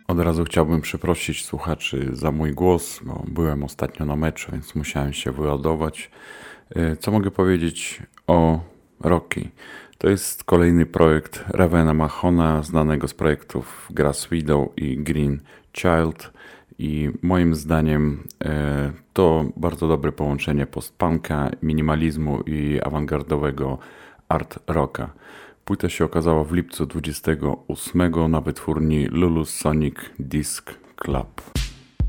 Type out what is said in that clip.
Od razu chciałbym przeprosić słuchaczy za mój głos, bo byłem ostatnio na meczu, więc musiałem się wyładować. Co mogę powiedzieć o Rocky? To jest kolejny projekt Ravena Mahona, znanego z projektów Grass Widow i Green Child. I moim zdaniem to bardzo dobre połączenie post-punka, minimalizmu i awangardowego art rocka. Płyta się okazała w lipcu 28 na wytwórni Lulu Sonic Disc Club.